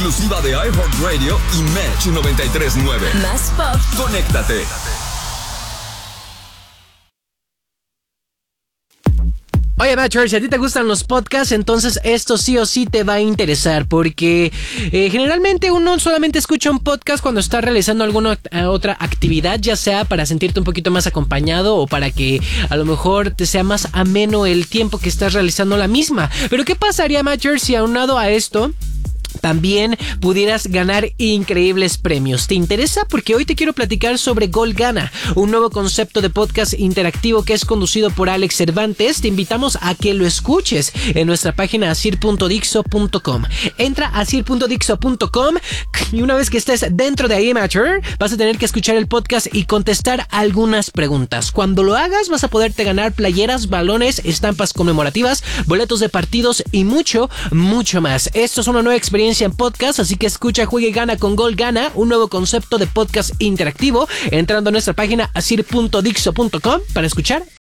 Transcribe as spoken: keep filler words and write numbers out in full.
exclusiva de iHeartRadio y Match noventa y tres punto nueve. Más pop. Conéctate. Oye, Matcher, si a ti te gustan los podcasts, entonces esto sí o sí te va a interesar, porque eh, generalmente uno solamente escucha un podcast cuando está realizando alguna otra actividad, ya sea para sentirte un poquito más acompañado o para que a lo mejor te sea más ameno el tiempo que estás realizando la misma. Pero ¿qué pasaría, Matcher, si aunado a esto también pudieras ganar increíbles premios? ¿Te interesa? Porque hoy te quiero platicar sobre Gol Gana, un nuevo concepto de podcast interactivo que es conducido por Alex Cervantes. Te invitamos a que lo escuches en nuestra página asir punto dixo punto com. Entra a asir punto dixo punto com y una vez que estés dentro de ahí, Matcher, vas a tener que escuchar el podcast y contestar algunas preguntas. Cuando lo hagas vas a poderte ganar playeras, balones, estampas conmemorativas, boletos de partidos y mucho, mucho más. Esto es una nueva experiencia en podcast, así que escucha, juega y gana con Gol Gana, un nuevo concepto de podcast interactivo, entrando a nuestra página asir punto dixo punto com para escuchar